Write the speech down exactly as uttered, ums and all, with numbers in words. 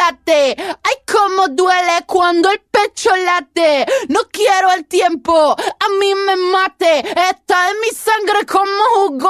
date. Ay, cómo duele cuando el pecho late. No quiero el tiempo, a mí me mate. Está en mi sangre como jugo